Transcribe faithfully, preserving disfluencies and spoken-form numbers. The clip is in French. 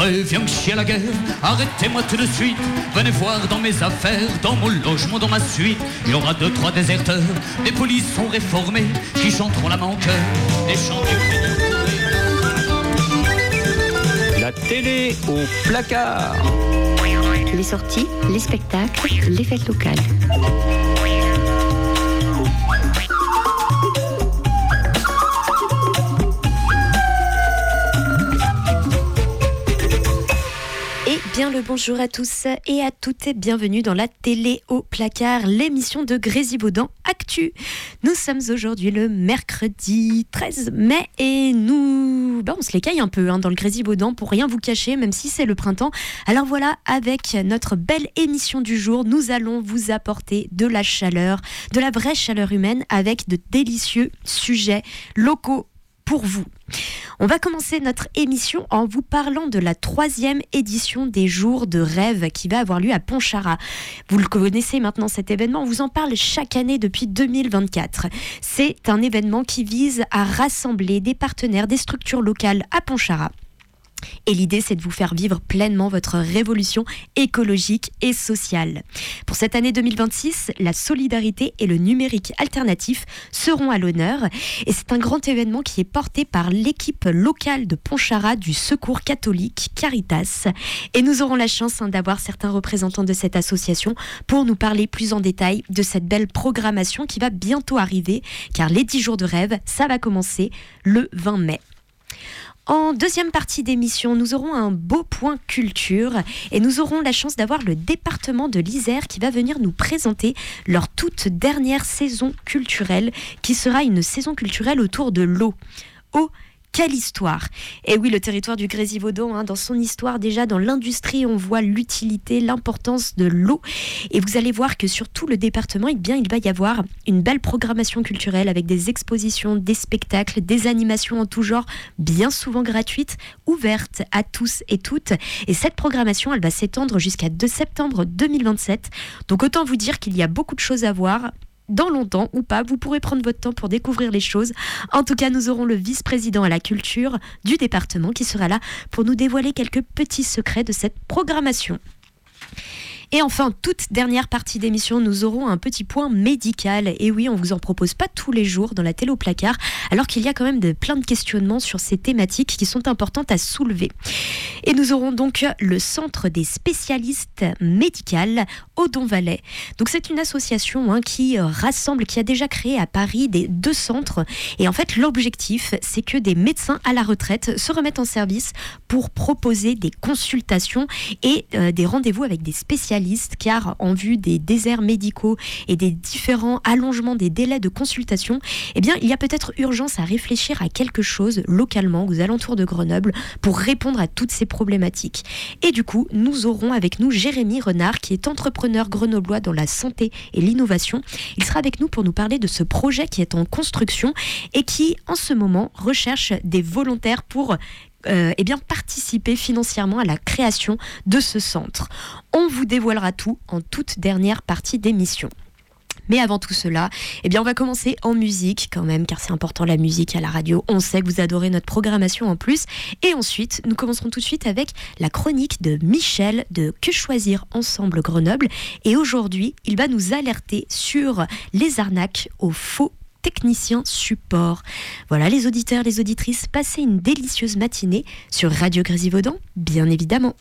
préviens que je suis à la guerre, arrêtez-moi tout de suite. Venez voir dans mes affaires, dans mon logement, dans ma suite. Il y aura deux, trois déserteurs, des polissons réformés qui chanteront la manqueur, des chants du... La télé au placard. Les sorties, les spectacles, les fêtes locales. Bien le bonjour à tous et à toutes et bienvenue dans la télé au placard, l'émission de Grésivaudan Actu. Nous sommes aujourd'hui le mercredi treize mai et nous, bah on se les caille un peu hein, dans le Grésivaudan pour rien vous cacher, même si c'est le printemps. Alors voilà, avec notre belle émission du jour, nous allons vous apporter de la chaleur, de la vraie chaleur humaine avec de délicieux sujets locaux pour vous. On va commencer notre émission en vous parlant de la troisième édition des Jours de Rêve qui va avoir lieu à Pontcharrat. Vous le connaissez maintenant cet événement, on vous en parle chaque année depuis deux mille vingt-quatre. C'est un événement qui vise à rassembler des partenaires, des structures locales à Pontcharrat. Et l'idée, c'est de vous faire vivre pleinement votre révolution écologique et sociale. Pour cette année deux mille vingt-six, la solidarité et le numérique alternatif seront à l'honneur. Et c'est un grand événement qui est porté par l'équipe locale de Pontcharrat du Secours catholique Caritas. Et nous aurons la chance hein, d'avoir certains représentants de cette association pour nous parler plus en détail de cette belle programmation qui va bientôt arriver. Car les dix jours de rêve, ça va commencer le vingt mai. En deuxième partie d'émission, nous aurons un beau point culture et nous aurons la chance d'avoir le département de l'Isère qui va venir nous présenter leur toute dernière saison culturelle qui sera une saison culturelle autour de l'eau. Eau, quelle histoire! Et oui, le territoire du Grésivaudan, hein, dans son histoire, déjà dans l'industrie, on voit l'utilité, l'importance de l'eau. Et vous allez voir que sur tout le département, eh bien, il va y avoir une belle programmation culturelle avec des expositions, des spectacles, des animations en tout genre, bien souvent gratuites, ouvertes à tous et toutes. Et cette programmation, elle va s'étendre jusqu'à deux septembre deux mille vingt-sept. Donc autant vous dire qu'il y a beaucoup de choses à voir. Dans longtemps ou pas, vous pourrez prendre votre temps pour découvrir les choses. En tout cas, nous aurons le vice-président à la culture du département qui sera là pour nous dévoiler quelques petits secrets de cette programmation. Et enfin, toute dernière partie d'émission, nous aurons un petit point médical. Et oui, on vous en propose pas tous les jours dans la télé au placard, alors qu'il y a quand même de, plein de questionnements sur ces thématiques qui sont importantes à soulever. Et nous aurons donc le Centre des spécialistes médicales Odon Valais. Donc c'est une association hein, qui rassemble, qui a déjà créé à Paris des deux centres. Et en fait, l'objectif, c'est que des médecins à la retraite se remettent en service pour proposer des consultations et euh, des rendez-vous avec des spécialistes. Car en vue des déserts médicaux et des différents allongements des délais de consultation, eh bien, il y a peut-être urgence à réfléchir à quelque chose localement aux alentours de Grenoble pour répondre à toutes ces problématiques. Et du coup, nous aurons avec nous Jérémy Renard qui est entrepreneur grenoblois dans la santé et l'innovation. Il sera avec nous pour nous parler de ce projet qui est en construction et qui, en ce moment, recherche des volontaires pour Euh, eh bien, participer financièrement à la création de ce centre. On vous dévoilera tout en toute dernière partie d'émission. Mais avant tout cela, eh bien on va commencer en musique quand même, car c'est important la musique à la radio. On sait que vous adorez notre programmation en plus. Et ensuite, nous commencerons tout de suite avec la chronique de Michel de Que choisir ensemble Grenoble. Et aujourd'hui, il va nous alerter sur les arnaques aux faux technicien support. Voilà les auditeurs, les auditrices, passez une délicieuse matinée sur Radio Grésivaudan, bien évidemment.